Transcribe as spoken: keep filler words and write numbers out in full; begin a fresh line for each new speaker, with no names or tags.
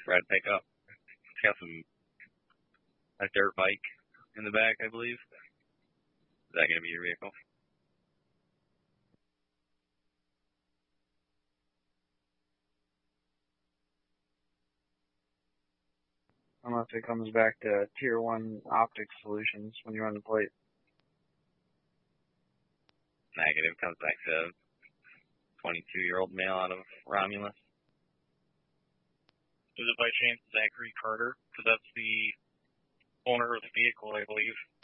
red pickup. It's got some a dirt bike in the back, I believe. Is that going to be your vehicle?
Unless it comes back to Tier one Optics Solutions when you run the plate.
Negative. Comes back to twenty-two-year-old male out of Romulus.
Is it by chance Zachary Carter? Because that's the owner of the vehicle, I believe.